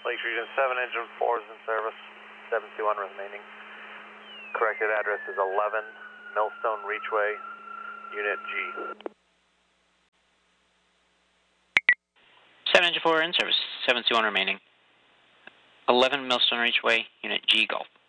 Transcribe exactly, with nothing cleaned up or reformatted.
Lakes Region seven, engine four is in service, seven two one remaining. Corrected address is eleven Millstone Reachway, Unit G. seven engine four in service, seven two one remaining. eleven Millstone Reachway, Unit G Golf.